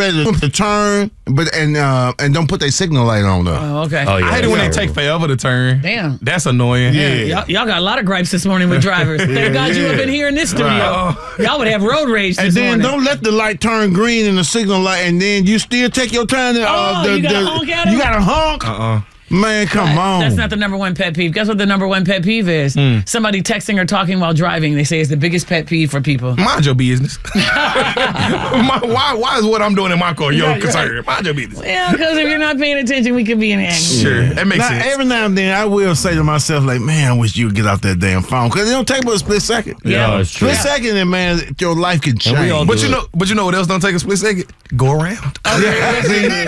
ready to turn, and don't put their signal light on though. Oh, okay. Oh, yeah, I hate it when they take forever to turn. Damn. That's annoying. Yeah. Y'all got a lot of gripes this morning with drivers. Thank God you up in here in this studio. Right. Y'all would have road rage this And then morning. don't let the light turn green and the signal light, and then you still take your time. To, you gotta honk at 'em? You gotta honk. Man, come on. That's not the number one pet peeve. Guess what the number one pet peeve is? Somebody texting or talking while driving. They say it's the biggest pet peeve for people. Mind your business. Why is what I'm doing in my car your concern? Mind your business. Yeah, because if you're not paying attention, we could be in anger. Sure, that makes Now, sense. every now and then, I will say to myself, like, man, I wish you would get off that damn phone. Because it don't take but a split second. Yeah, it's true. Split second, and man, your life can And we all change. But you know what else don't take a split second? Go around. Okay,